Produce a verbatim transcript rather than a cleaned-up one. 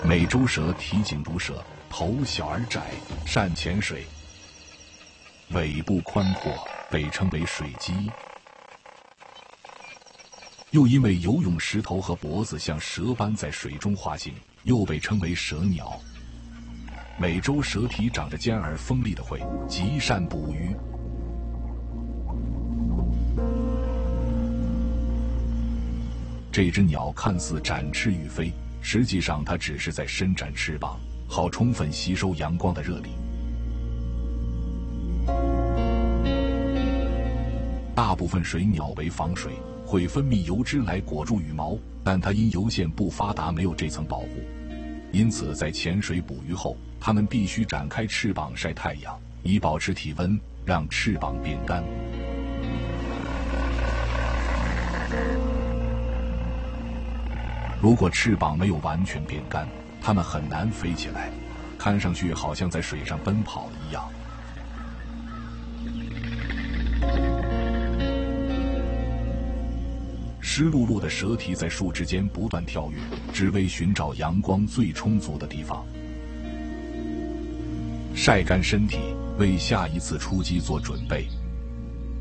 美洲蛇体颈如蛇，头小而窄，善潜水，尾部宽阔，被称为水鸡。又因为游泳时头和脖子像蛇般在水中滑行，又被称为蛇鸟。美洲蛇体长着尖而锋利的喙，极善捕鱼。这只鸟看似展翅欲飞，实际上它只是在伸展翅膀，好充分吸收阳光的热力。大部分水鸟为防水，会分泌油脂来裹住羽毛，但它因油腺不发达，没有这层保护，因此在潜水捕鱼后，它们必须展开翅膀晒太阳，以保持体温，让翅膀变干。如果翅膀没有完全变干，它们很难飞起来，看上去好像在水上奔跑一样。湿漉漉的蛇体在树枝间不断跳跃，只为寻找阳光最充足的地方，晒干身体，为下一次出击做准备。